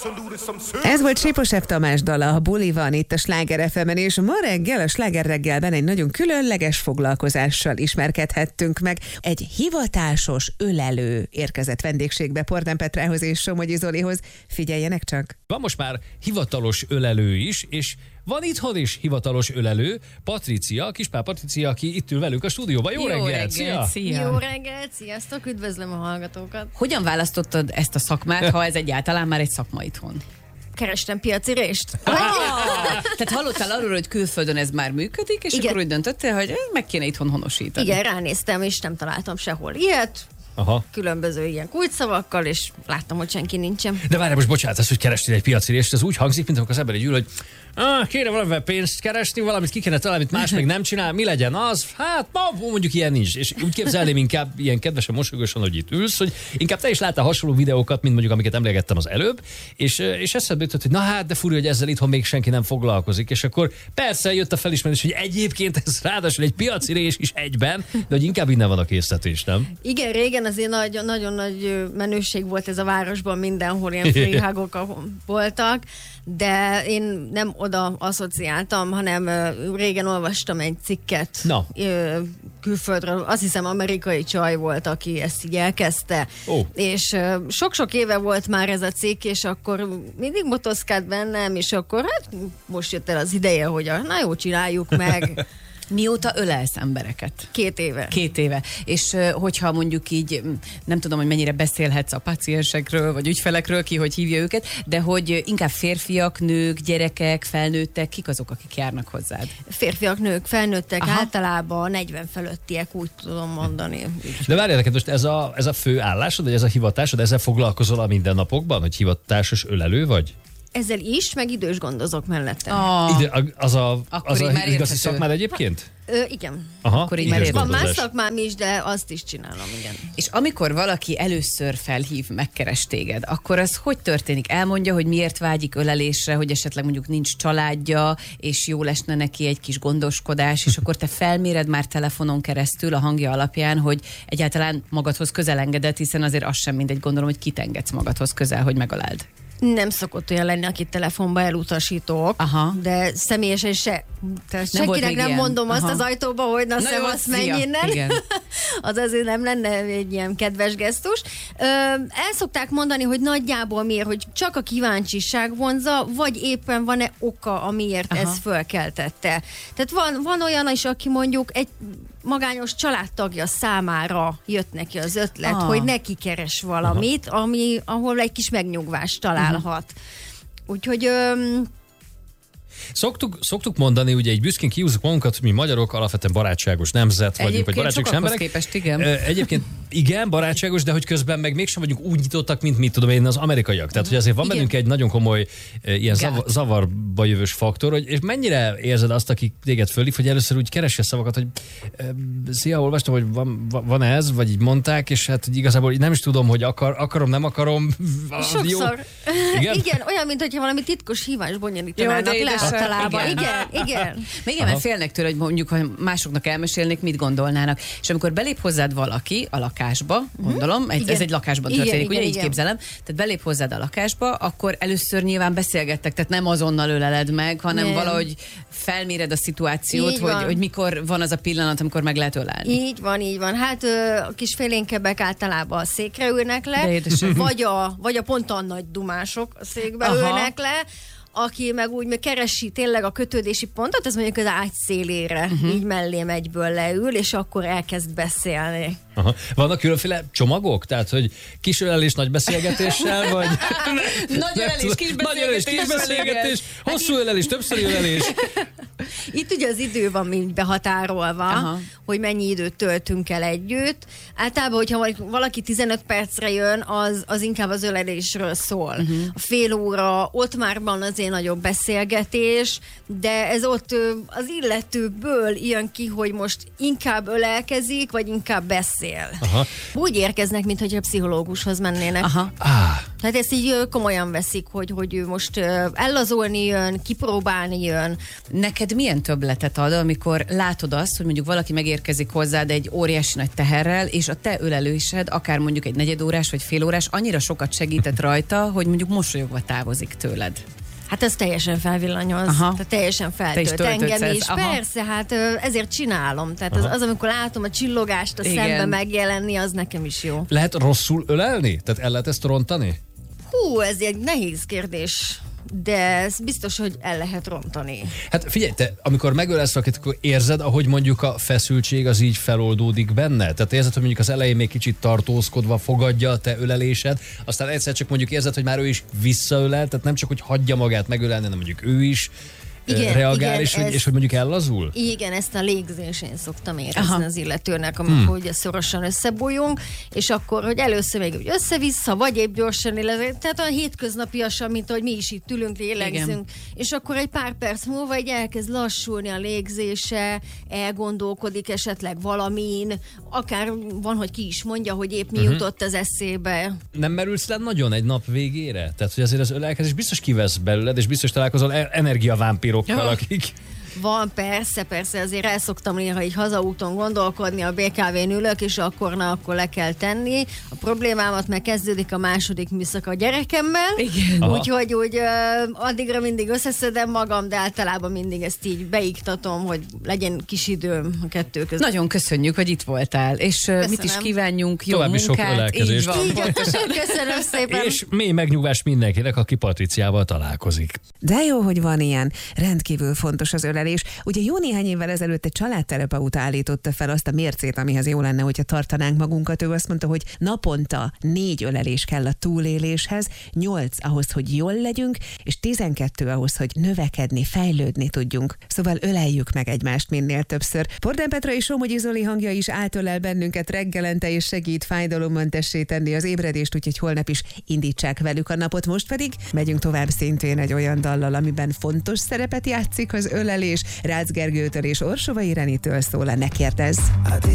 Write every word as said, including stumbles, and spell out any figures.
Ez volt Siposebb Tamás dala, a Buli van itt a Sláger ef emen, és ma reggel a Sláger reggelben egy nagyon különleges foglalkozással ismerkedhettünk meg. Egy hivatásos ölelő érkezett vendégségbe Portán Petrához és Somogyi Zolihoz. Figyeljenek csak! Van most már hivatalos ölelő is, és van itthon is hivatalos ölelő, Patricia, Kispál Patricia, aki itt ül velünk a stúdióban. Jó, Jó reggelt! reggelt szia. szia! Jó reggelt, sziasztok, üdvözlöm a hallgatókat! Hogyan választottad ezt a szakmát, ha ez egyáltalán már egy szakma itthon? Kerestem piacirést. Ah, tehát hallottál arról, hogy külföldön ez már működik, és Igen. akkor úgy döntöttél, hogy meg kéne itthon honosítani. Igen, ránéztem, és nem találtam sehol ilyet. Aha. Különböző ilyen kulcsszavakkal, és láttam, hogy senki nincsen. De várj, most bocsánat, az, hogy kerestél egy piacirést, ez úgy hangzik, mint amikor az ember egy ül, hogy ah, kéne valamivel pénzt keresni, valamit ki kéne találni, amit más meg nem csinál, mi legyen az? Hát ma mondjuk ilyen nincs. És úgy képzelném inkább ilyen kedvesen, mosolyogosan, hogy itt ülsz, hogy inkább te is láttál hasonló videókat, mint mondjuk amiket emlegettem az előbb, és, és eszedbe jutott, hogy na hát, de furja, hogy ezzel itthon még senki nem foglalkozik. És akkor persze jött a felismerés, hogy egyébként ez ráadásul egy piacirés is egyben, de hogy inkább innen van a késztetés, nem? Igen, régen azért nagyon, nagyon nagy menőség volt ez a városban, mindenhol ilyen fréhagok voltak, de én nem oda asszociáltam, hanem uh, régen olvastam egy cikket no. uh, külföldről, azt hiszem amerikai csaj volt, aki ezt így elkezdte, oh. és uh, sok-sok éve volt már ez a cikk, és akkor mindig motoszkált bennem, és akkor hát most jött el az ideje, hogy a, na jó, csináljuk meg. Mióta ölelsz embereket? Két éve. Két éve. És hogyha mondjuk így, nem tudom, hogy mennyire beszélhetsz a páciensekről, vagy ügyfelekről, ki hogy hívja őket, de hogy inkább férfiak, nők, gyerekek, felnőttek, kik azok, akik járnak hozzád? Férfiak, nők, felnőttek, Aha. általában negyven fölöttiek, úgy tudom mondani. De várjátok, most ez a, ez a fő állásod, vagy ez a hivatásod, ezzel foglalkozol a mindennapokban, hogy hivatásos ölelő vagy? Ezzel is, meg idős gondozok mellette. Oh. Ide, az a, az a igazi szakmád egyébként? Ö, igen. Aha, akkor így már van más szakmám is, de azt is csinálom, igen. És amikor valaki először felhív, megkeres téged, akkor az hogy történik? Elmondja, hogy miért vágyik ölelésre, hogy esetleg mondjuk nincs családja, és jó lesne neki egy kis gondoskodás, és akkor te felméred már telefonon keresztül a hangja alapján, hogy egyáltalán magadhoz közel engedett, hiszen azért az sem mindegy, gondolom, hogy kit engedsz magadhoz közel, hogy megaláld. Nem szokott olyan lenni, akit telefonba elutasítok, Aha. de személyesen se. Tehát nem senkinek nem ilyen. mondom Aha. azt az ajtóba, hogy na, na szevasz, menj innen. Az azért nem lenne egy ilyen kedves gesztus. Ö, el szokták mondani, hogy nagyjából miért, hogy csak a kíváncsiság vonza, vagy éppen van-e oka, amiért Aha. ez fölkeltette. Tehát van, van olyan is, aki mondjuk egy magányos családtagja számára jött neki az ötlet, ah. hogy neki keres valamit, ami, ahol egy kis megnyugvást találhat. Uh-huh. Úgyhogy... Öm, Szoktuk, szoktuk mondani, ugye egy büszkén kihúzzuk magunkat, mi magyarok alapvetően barátságos nemzet vagyunk, vagy barátságos emberek. Képest, igen. Egyébként igen, barátságos, de hogy közben meg mégsem vagyunk úgy nyitottak, mint mit tudom én az amerikaiak. Tehát, hogy azért van igen. bennünk egy nagyon komoly ilyen zavar, zavarba jövős faktor, hogy és mennyire érzed azt, aki téged fölhív, hogy először úgy keresi a szavakat, hogy szia, olvastam, hogy van, van ez, vagy így mondták, és hát hogy igazából nem is tudom, hogy akar, akarom, nem akarom. Sokszor. Igen? igen, olyan, mint hogyha valami titkos hívás bonyolítanának le általában. Igen, igen. igen. Még igen, mert félnek tőle, hogy mondjuk, ha másoknak elmesélnék, mit gondolnának. És amikor belép hozzád valaki a lakásba, gondolom, egy, ez egy lakásban történik, igen, ugye igen, így igen. képzelem, tehát belép hozzád a lakásba, akkor először nyilván beszélgettek, tehát nem azonnal öleled meg, hanem nem. valahogy felméred a szituációt, hogy, hogy mikor van az a pillanat, amikor meg lehet ölelni. Így van, így van. Hát a kis félénkebbek általában a székre ülnek le, vagy a, vagy a pont a nagy dumások a székbe Aha. ülnek le, aki meg úgy keresi tényleg a kötődési pontot, ez mondjuk az ágy szélére, uh-huh. így mellém egyből leül, és akkor elkezd beszélni. Aha. Vannak különféle csomagok? Tehát, hogy kis ölelés nagy beszélgetéssel, vagy... nagy ölelés, kis beszélgetés, nagy ölelés, kis beszélgetés, hosszú ölelés, többször ölelés. Itt ugye az idő van mind behatárolva, Aha. hogy mennyi időt töltünk el együtt. Általában, hogyha valaki tizenöt percre jön, az, az inkább az ölelésről szól. Uh-huh. A fél óra, ott már van azért nagyobb beszélgetés, de ez ott az illetőből jön ki, hogy most inkább ölelkezik, vagy inkább beszél. Aha. Úgy érkeznek, mintha a pszichológushoz mennének. Aha. Ah. Tehát ezt így komolyan veszik, hogy, hogy ő most ellazulni jön, kipróbálni jön. Neked milyen többletet ad, amikor látod azt, hogy mondjuk valaki megérkezik hozzád egy óriási nagy teherrel, és a te ölelésed, akár mondjuk egy negyedórás vagy félórás, annyira sokat segített rajta, hogy mondjuk mosolyogva távozik tőled? Hát ez teljesen felvillanyoz, aha. tehát teljesen feltölt engem is. Aha. Persze, hát ezért csinálom. Tehát az, az, amikor látom a csillogást a igen. szembe megjelenni, az nekem is jó. Lehet rosszul ölelni? Tehát el lehet ezt rontani? Hú, ez egy nehéz kérdés. De ez biztos, hogy el lehet rontani. Hát figyelj, te amikor megölelsz valakit, akkor érzed, ahogy mondjuk a feszültség az így feloldódik benne? Tehát érzed, hogy mondjuk az elején még kicsit tartózkodva fogadja a te ölelésed, aztán egyszer csak mondjuk érzed, hogy már ő is visszaölel, tehát nem csak, hogy hagyja magát megölelni, hanem mondjuk ő is igen, reagál, igen, és, ez, hogy, és hogy mondjuk ellazul? Igen, ezt a légzés én szoktam érezni aha. az illetőnek, amikor hmm. ugye szorosan összebújunk, és akkor, hogy először még össze-vissza, vagy épp gyorsan élezni, tehát olyan hétköznapiasan, mint ahogy mi is itt ülünk, lélegzünk, igen. és akkor egy pár perc múlva egy elkezd lassulni a légzése, elgondolkodik esetleg valamin, akár van, hogy ki is mondja, hogy épp mi uh-huh. jutott az eszébe. Nem merülsz le nagyon egy nap végére? Tehát, hogy azért az ölelkezés biztos kivesz belőled, és biztos találkozol energiavámpírokkal, akik... Van, persze, persze, azért el szoktam néha így hazaúton gondolkodni, a bé ká vén ülök, és akkor na, akkor le kell tenni. A problémámat meg kezdődik a második műszak a gyerekemmel, úgyhogy úgy uh, addigra mindig összeszedem magam, de általában mindig ezt így beiktatom, hogy legyen kis időm a kettő között. Nagyon köszönjük, hogy itt voltál, és uh, mit is kívánjunk, jó további munkát. Sok ölelkezést. Így van. Így van. Köszönöm szépen. És mély megnyugvás mindenkinek, aki Patriciával találkozik. De jó, hogy van ilyen. Rendkívül fontos az ölelés. Ugye jó néhány évvel ezelőtt egy családterapeuta állította fel azt a mércét, amihez jó lenne, hogyha tartanánk magunkat. Ő azt mondta, hogy naponta négy ölelés kell a túléléshez, nyolc ahhoz, hogy jól legyünk, és tizenkettő ahhoz, hogy növekedni, fejlődni tudjunk. Szóval öleljük meg egymást minél többször. Pordán Petra és Somogyi Zoli hangja is átölel bennünket reggelente, és segít fájdalommentessé tenni az ébredést, úgyhogy holnap is indítsák velük a napot. Most pedig megyünk tovább szintén egy olyan dallal, amiben fontos szerepet játszik az ölelés. Rácz Gergőtől és Orsova Irenitől szól a Ne kérdezz.